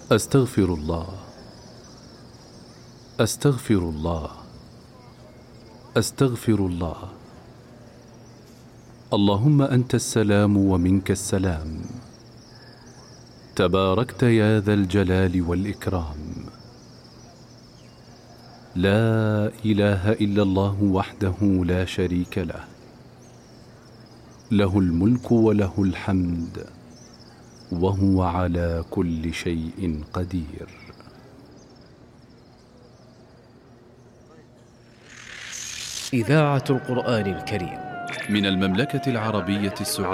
أستغفر الله، أستغفر الله، أستغفر الله. اللهم أنت السلام ومنك السلام، تباركت يا ذا الجلال والإكرام. لا إله إلا الله وحده لا شريك له، له الملك وله الحمد وهو على كل شيء قدير. إذاعة القرآن الكريم من المملكة العربية السعودية.